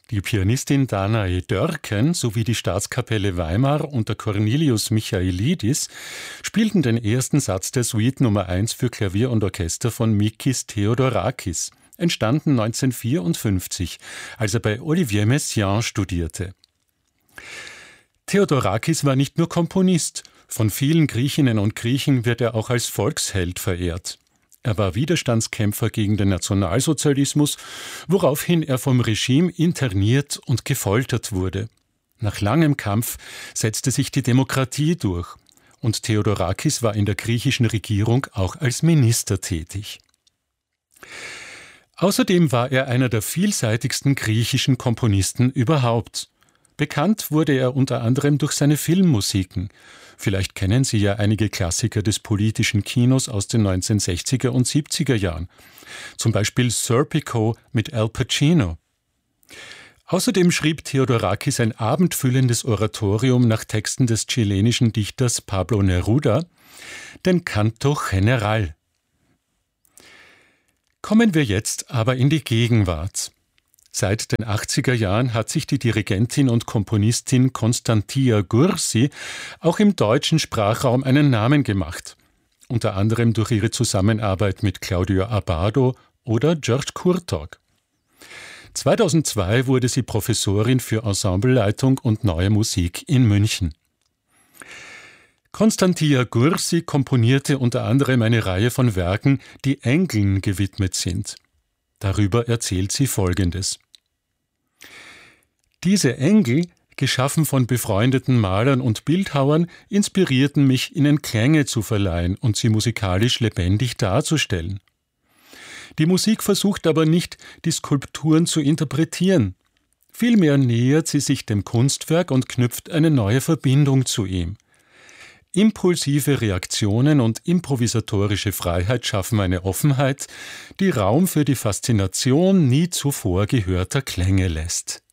Die Pianistin Danae Dörken sowie die Staatskapelle Weimar unter Cornelius Michaelidis spielten den ersten Satz der Suite Nummer 1 für Klavier und Orchester von Mikis Theodorakis, entstanden 1954, als er bei Olivier Messiaen studierte. Theodorakis war nicht nur Komponist, von vielen Griechinnen und Griechen wird er auch als Volksheld verehrt. Er war Widerstandskämpfer gegen den Nationalsozialismus, woraufhin er vom Regime interniert und gefoltert wurde. Nach langem Kampf setzte sich die Demokratie durch und Theodorakis war in der griechischen Regierung auch als Minister tätig. Außerdem war er einer der vielseitigsten griechischen Komponisten überhaupt. Bekannt wurde er unter anderem durch seine Filmmusiken. Vielleicht kennen Sie ja einige Klassiker des politischen Kinos aus den 1960er und 70er Jahren. Zum Beispiel Serpico mit Al Pacino. Außerdem schrieb Theodorakis ein abendfüllendes Oratorium nach Texten des chilenischen Dichters Pablo Neruda, den Canto General. Kommen wir jetzt aber in die Gegenwart. Seit den 80er Jahren hat sich die Dirigentin und Komponistin Constantia Gursi auch im deutschen Sprachraum einen Namen gemacht. Unter anderem durch ihre Zusammenarbeit mit Claudio Abbado oder George Kurtok. 2002 wurde sie Professorin für Ensembleleitung und Neue Musik in München. Constantia Gursi komponierte unter anderem eine Reihe von Werken, die Engeln gewidmet sind. Darüber erzählt sie Folgendes. Diese Engel, geschaffen von befreundeten Malern und Bildhauern, inspirierten mich, ihnen Klänge zu verleihen und sie musikalisch lebendig darzustellen. Die Musik versucht aber nicht, die Skulpturen zu interpretieren. Vielmehr nähert sie sich dem Kunstwerk und knüpft eine neue Verbindung zu ihm. Impulsive Reaktionen und improvisatorische Freiheit schaffen eine Offenheit, die Raum für die Faszination nie zuvor gehörter Klänge lässt.